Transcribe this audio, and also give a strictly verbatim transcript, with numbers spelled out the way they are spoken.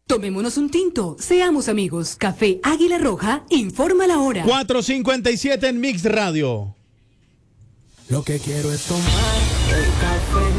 Tomémonos un tinto, seamos amigos. Café Águila Roja, informa la hora. cuatro cincuenta y siete en Mix Radio. Lo que quiero es tomar el café